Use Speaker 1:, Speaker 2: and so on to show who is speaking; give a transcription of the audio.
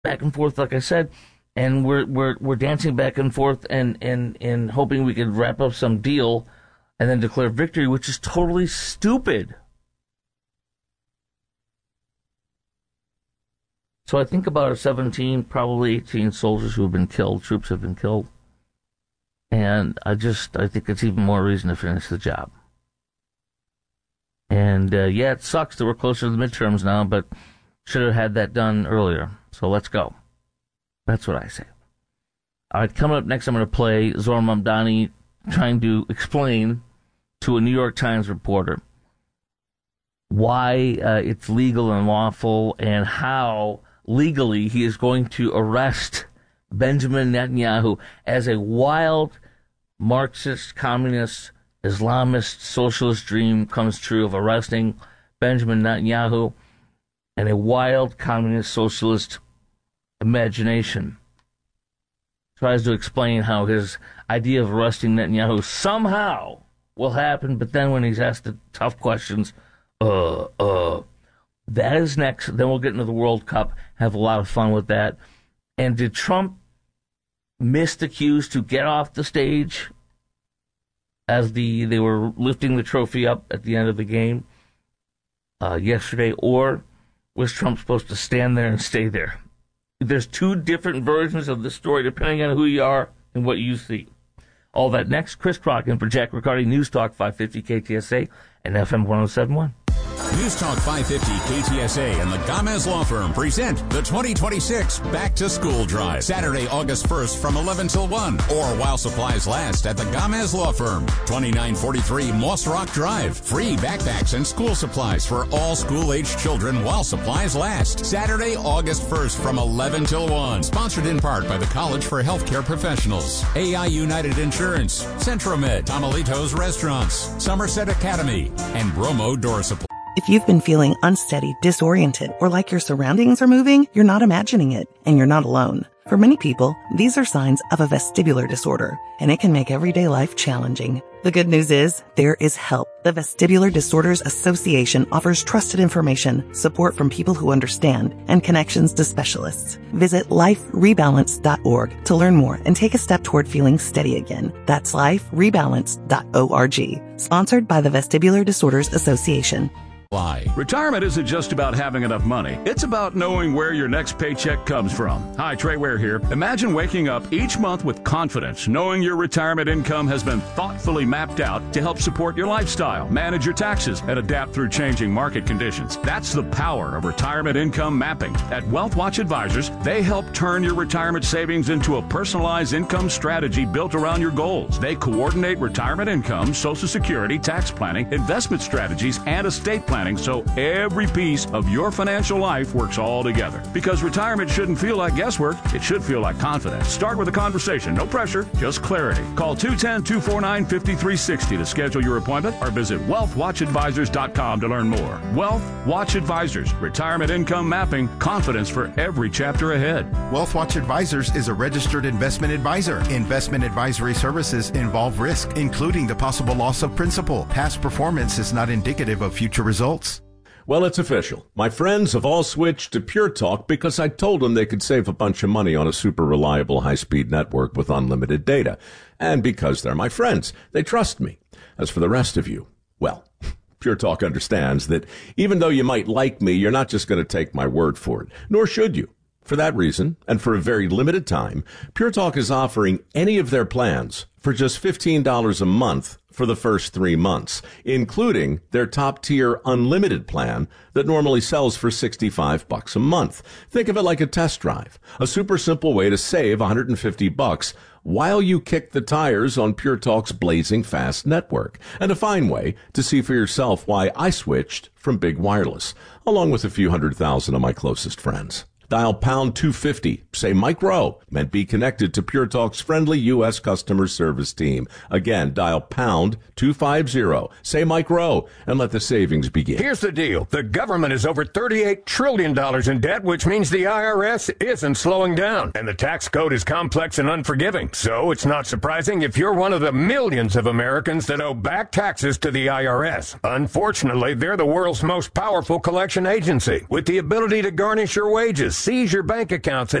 Speaker 1: back and forth, like I said, and we're dancing back and forth and hoping we could wrap up some deal and then declare victory, which is totally stupid. So I think about 17, probably 18 soldiers who have been killed, troops have been killed. And I think it's even more reason to finish the job. And yeah, it sucks that we're closer to the midterms now, but should have had that done earlier. So let's go. That's what I say. All right, coming up next, I'm going to play Zohran Mamdani trying to explain to a New York Times reporter why it's legal and lawful and how legally he is going to arrest Benjamin Netanyahu as a wild Marxist, communist, Islamist, socialist dream comes true of arresting Benjamin Netanyahu and a wild communist, socialist imagination. Tries to explain how his idea of arresting Netanyahu somehow will happen, but then when he's asked the tough questions, that is next. Then we'll get into the World Cup, have a lot of fun with that. And did Trump miss the cues to get off the stage as they were lifting the trophy up at the end of the game yesterday, or was Trump supposed to stand there and stay there? There's two different versions of the story depending on who you are and what you see. All that next. Chris Crockett for Jack Riccardi, News Talk 550 KTSA and FM 1071.
Speaker 2: News Talk 550 KTSA and the Gamez Law Firm present the 2026 Back to School Drive. Saturday, August 1st from 11 till 1 or while supplies last at the Gamez Law Firm. 2943 Moss Rock Drive. Free backpacks and school supplies for all school-aged children while supplies last. Saturday, August 1st from 11 till 1. Sponsored in part by the College for Healthcare Professionals, AI United Insurance, Centromed, Tamalitos Restaurants, Somerset Academy, and Bromo Door Supply.
Speaker 3: If you've been feeling unsteady, disoriented, or like your surroundings are moving, you're not imagining it, and you're not alone. For many people, these are signs of a vestibular disorder, and it can make everyday life challenging. The good news is, there is help. The Vestibular Disorders Association offers trusted information, support from people who understand, and connections to specialists. Visit liferebalance.org to learn more and take a step toward feeling steady again. That's liferebalance.org. Sponsored by the Vestibular Disorders Association.
Speaker 4: Retirement isn't just about having enough money. It's about knowing where your next paycheck comes from. Hi, Trey Ware here. Imagine waking up each month with confidence, knowing your retirement income has been thoughtfully mapped out to help support your lifestyle, manage your taxes, and adapt through changing market conditions. That's the power of retirement income mapping. At WealthWatch Advisors, they help turn your retirement savings into a personalized income strategy built around your goals. They coordinate retirement income, Social Security, tax planning, investment strategies, and estate planning, so every piece of your financial life works all together. Because retirement shouldn't feel like guesswork, it should feel like confidence. Start with a conversation, no pressure, just clarity. Call 210-249-5360 to schedule your appointment or visit wealthwatchadvisors.com to learn more. Wealth Watch Advisors, retirement income mapping, confidence for every chapter ahead.
Speaker 5: WealthWatch Advisors is a registered investment advisor. Investment advisory services involve risk, including the possible loss of principal. Past performance is not indicative of future results.
Speaker 6: Well, it's official. My friends have all switched to Pure Talk because I told them they could save a bunch of money on a super reliable high-speed network with unlimited data. And because they're my friends, they trust me. As for the rest of you, well, Pure Talk understands that even though you might like me, you're not just going to take my word for it, nor should you. For that reason, and for a very limited time, Pure Talk is offering any of their plans for just $15 a month for the first 3 months, including their top-tier unlimited plan that normally sells for $65 a month. Think of it like a test drive, a super simple way to save $150 while you kick the tires on Pure Talk's blazing fast network, and a fine way to see for yourself why I switched from big wireless, along with a few 100,000 of my closest friends. Dial pound 250, say Mike Rowe, and be connected to Pure Talk's friendly U.S. customer service team. Again, dial pound 250, say Mike Rowe, and let the savings begin.
Speaker 7: Here's the deal. The government is over $38 trillion in debt, which means the IRS isn't slowing down. And the tax code is complex and unforgiving. So it's not surprising if you're one of the millions of Americans that owe back taxes to the IRS. Unfortunately, they're the world's most powerful collection agency, with the ability to garnish your wages, seize your bank accounts and